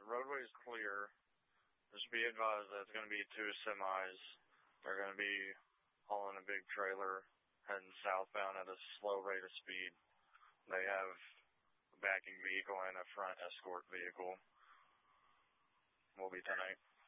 roadway is clear. Just be advised that it's going to be 2 semis. They're going to be hauling a big trailer heading southbound at a slow rate of speed. They have a backing vehicle and a front escort vehicle. Will be tonight.